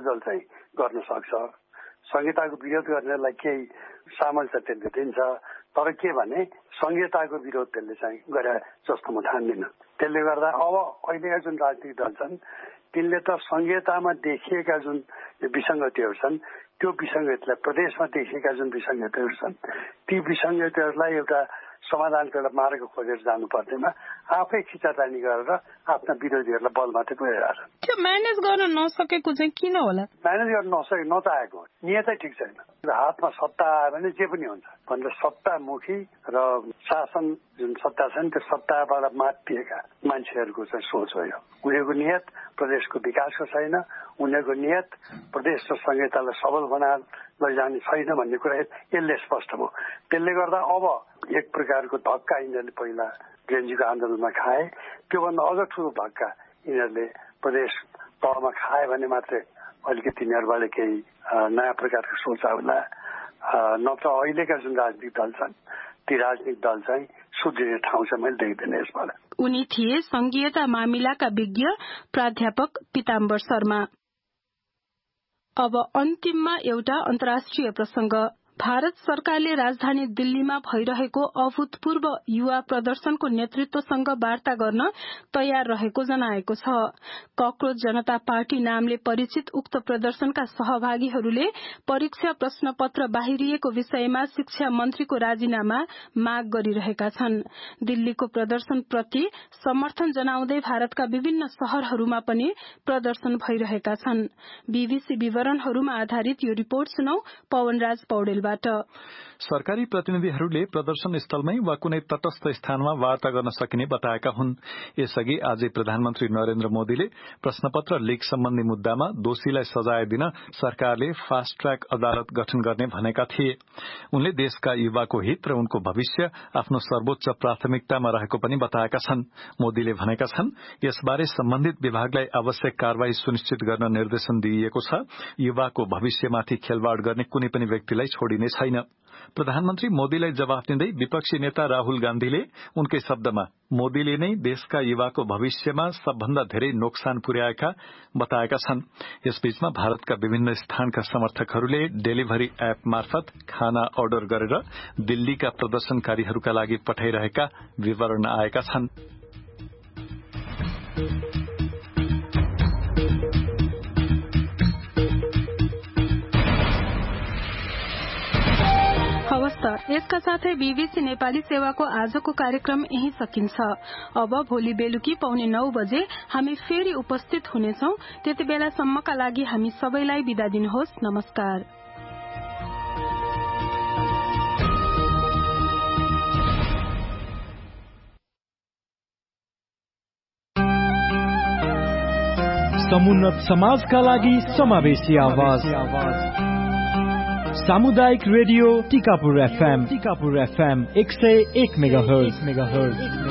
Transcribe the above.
चाहिँ गर्न सक्छ। संहिताको विरोध गर्नेलाई केही सामर्थ्य त्यसले दिन्छ, तर के भने संहिताको विरोध त्यसले चाहिँ गरे जस्तो म ठान्दिनँ। त्यसले गर्दा अब अहिलेका जुन राजनीतिक दल छन् तिनले त संहितामा देखिएका जुन विसङ्गतिहरू छन् त्यो विसङ्गतिलाई प्रदेशमा देखिएका जुन विसङ्गतिहरू छन् ती विसङ्गतिहरूलाई एउटा समाधानको एउटा मार्ग खोजेर जानु पर्दैमा आफै खिचातानी गरेर आफ्ना विरोधीहरूलाई बल मात्रै पुर्याइरहेको छ। त्यो म्यानेज गर्न नसकेको चाहिँ किन होला? म्यानेज गर्न नचाहेको नियतै ठिक छैन। हातमा सत्ता आयो भने जे पनि हुन्छ भनेर सत्तामुखी र शासन जुन सत्ता छ नि त्यो सत्ताबाट मापिएका मान्छेहरूको चाहिँ सोच हो यो। उनीहरूको नियत प्रदेशको विकासको छैन, उनीहरूको नियत प्रदेश र संहितालाई सबल बनाएर लैजाने छैन भन्ने कुरा यसले स्पष्ट भयो। त्यसले गर्दा अब एक प्रकारको धक्का यिनीहरूले पहिला गेन्जीको आन्दोलनमा खाए, त्योभन्दा अझ ठुलो धक्का यिनीहरूले प्रदेश तहमा खाए भने मात्रै अलिकति तिनीहरूबाट केही नयाँ प्रकारको सोच आउला। नत्र अहिलेका जुन राजनीतिक दल छन् ती राजनीतिक दल चाहिँ सुध्रिने ठाउँ चाहिँ मैले देख्दैन यसबाट। उनी थिए संघीयता मामिलाका विज्ञ प्राध्यापक पीताम्बर शर्मा। अब अन्तिममा एउटा अन्तर्राष्ट्रिय प्रसंग। भारत सरकारले राजधानी दिल्लीमा भइरहेको अभूतपूर्व युवा प्रदर्शनको नेतृत्वसँग वार्ता गर्न तयार रहेको जनाएको छ। कक्रोच जनता पार्टी नामले परिचित उक्त प्रदर्शनका सहभागीहरूले परीक्षा प्रश्न पत्र बाहिरिएको विषयमा शिक्षा मन्त्रीको राजीनामा माग गरिरहेका छन्। दिल्लीको प्रदर्शनप्रति समर्थन जनाउँदै भारतका विभिन्न शहरहरूमा पनि प्रदर्शन भइरहेका छन्। बीबीसी विवरणहरूमा आधारित यो रिपोर्ट सुनौ पवनराज पौडेलबाट। सरकारी प्रतिनिधिहरूले प्रदर्शन स्थलमै वा कुनै तटस्थ स्थानमा वार्ता गर्न सकिने बताएका हुन्। यसअघि आजै प्रधानमन्त्री नरेन्द्र मोदीले प्रश्नपत्र लीक सम्बन्धी मुद्दामा दोषीलाई सजाय दिन सरकारले फास्ट ट्र्याक अदालत गठन गर्ने भनेका थिए। उनले देशका युवाको हित र उनको भविष्य आफ्नो सर्वोच्च प्राथमिकतामा रहेको पनि बताएका छन्। मोदीले भनेका छन्, यसबारे सम्बन्धित विभागलाई आवश्यक कार्यवाही सुनिश्चित गर्न निर्देशन दिइएको छ। युवाको भविष्यमाथि खेलवाड़ गर्ने कुनै पनि व्यक्तिलाई छोडिने छैन। प्रधानमन्त्री मोदीलाई जवाफ दिँदै विपक्षी नेता राहुल गान्धीले उनकै शब्दमा मोदीले नै देशका युवाको भविष्यमा सबभन्दा धेरै नोक्सान पुर्याएका बताएका छन्। यसबीचमा भारतका विभिन्न स्थानका समर्थकहरूले डेलिभरी एप मार्फत खाना अर्डर गरेर दिल्लीका प्रदर्शनकारीहरूका लागि पठाइरहेका विवरण आएका छन्। यसका साथै बीबीसी नेपाली सेवाको आजको कार्यक्रम यही सकिन्छ। अब भोलि बेलुकी 9:15 बजे हामी फेरि उपस्थित हुनेछौं। त्यति बेलासम्मका लागि हामी सबैलाई बिदा दिनुहोस्। नमस्कार। समुन्नत समाजका लागि समावेशी आवाज सामुदायिक रेडियो टिकापुर FM 101 मेगाहर्ज